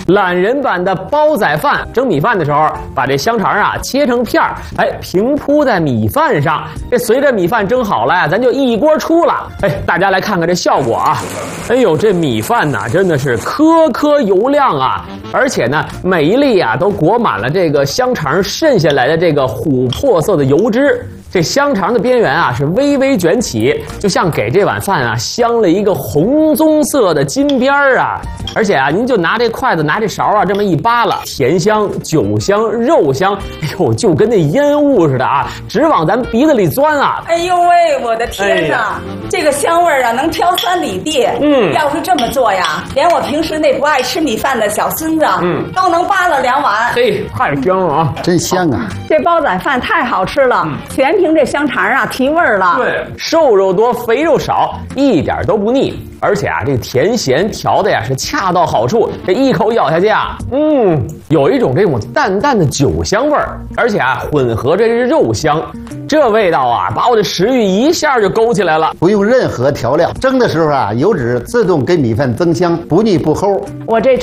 懒人版的煲仔饭，蒸米饭的时候，把这香肠啊切成片儿，平铺在米饭上。这随着米饭蒸好了呀，咱就一锅出了。大家来看看这效果啊！哎呦，这米饭呐，真的是颗颗油亮啊！而且呢，每一粒啊都裹满了这个香肠渗下来的这个琥珀色的油脂。这香肠的边缘啊是微微卷起，就像给这碗饭啊镶了一个红棕色的金边儿啊！而且啊，您就拿这筷子拿这勺啊这么一扒拉，甜香、酒香、肉香，哎呦，就跟那烟雾似的啊，直往咱鼻子里钻啊！ 哎呦喂，我的天哪，这个香味啊能飘3里地。要是这么做呀，连我平时那不爱吃米饭的小孙子，都能扒拉2碗。 嘿，太香了啊！ 真香啊！ 这煲仔饭太好吃了，全凭这香肠啊提味儿了。 对，瘦肉多，肥肉少，一点都不腻。而且啊，这甜咸调的呀是恰到好处，这一口咬下去啊，有一种这种淡淡的酒香味儿，而且啊混合着这肉香，这味道啊把我的食欲一下就勾起来了。 不用任何调料，蒸的时候啊，油脂自动给米饭增香，不腻不齁。 我这